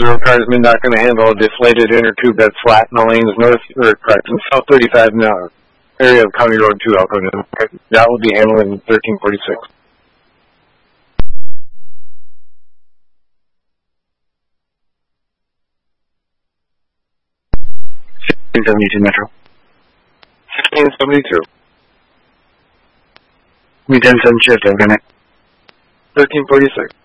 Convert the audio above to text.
0 car is not going to handle a deflated inner tube that's flat in the lanes north or correct and south 35 in the area of County Road 2 Alcoa. That will be handled in 1346. 1672 Metro. 1672. We 10-7 shift, have a good night. 1346.